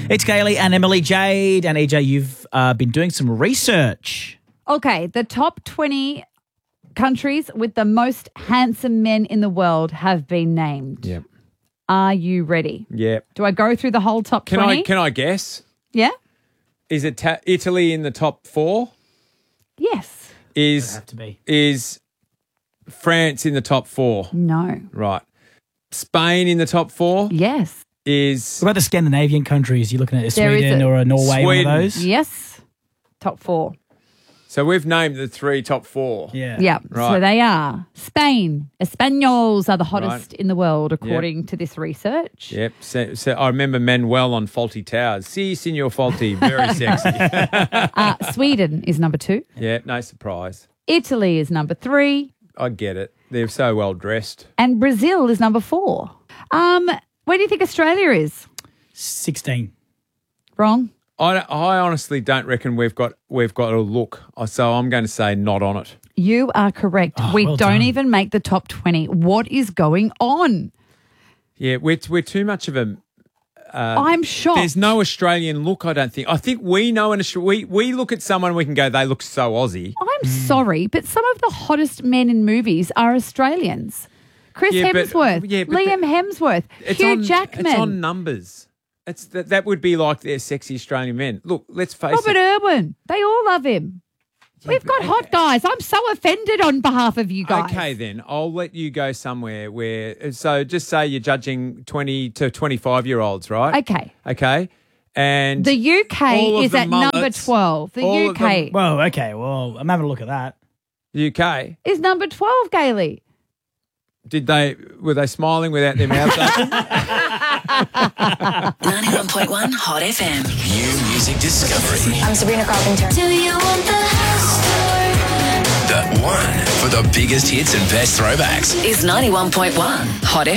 It's Kaylee and Emily Jade. And EJ, you've been doing some research. Okay, the top 20 countries with the most handsome men in the world have been named. Yep. Are you ready? Yep. Do I go through the whole top 20? Can I guess? Yeah? Is it Italy in the top 4? Yes. It'd have to be. Is France in the top 4? No. Right. Spain in the top 4? Yes. Is What about the Scandinavian countries? You're looking at There is Sweden a- or a Norway, one Sweden. of those? Yes. Top 4. so we've named the 3 top 4. Yeah. Yeah. Right. So they are Spain. Espanols are the hottest Right. in the world, according to this research. Yep. So I remember Manuel on Faulty Towers. Si, Signor Faulty. Very sexy. Sweden is number 2. Yeah, no surprise. Italy is number 3. I get it. They're so well dressed. And Brazil is number 4. Where do you think Australia is? 16. Wrong. I honestly don't reckon we've got a look. So I'm going to say not on it. You are correct. Oh, we well don't done. even make the top 20. What is going on? Yeah, we're too much of a. I'm shocked. There's no Australian look. I don't think. I think we know we look at someone and we can go, they look so Aussie. I'm sorry, but some of the hottest men in movies are Australians. Chris Yeah, but- Hemsworth, yeah, but Liam Hemsworth, Hugh Jackman, It's on numbers. It's that would be like their sexy Australian men. Look, let's face Robert it. Irwin. They all love him. We've got hot guys. I'm so offended on behalf of you guys. Okay, then I'll let you go somewhere where. So just say you're judging 20 to 25-year-olds, right? Okay. Okay, and The all UK of is the at number mullets, 12. The all of UK Well, okay. Well, I'm having a look at that. UK. is number 12, Gailey. Were they smiling without their mouths open? 91.1 Hot FM. New music discovery. I'm Sabrina Carpenter. Do you want the house tour? The one for the biggest hits and best throwbacks. Is 91.1 Hot FM.